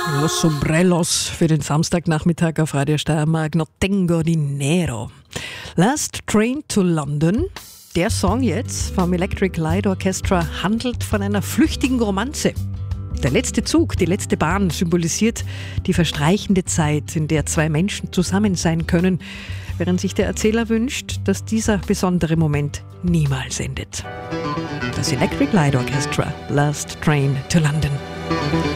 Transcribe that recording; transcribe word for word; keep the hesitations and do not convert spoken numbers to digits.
Los Sombreros für den Samstagnachmittag auf Radio Steiermark. No tengo dinero. Last Train to London. Der Song jetzt vom Electric Light Orchestra handelt von einer flüchtigen Romanze. Der letzte Zug, die letzte Bahn symbolisiert die verstreichende Zeit, in der zwei Menschen zusammen sein können, während sich der Erzähler wünscht, dass dieser besondere Moment niemals endet. Das Electric Light Orchestra, Last Train to London.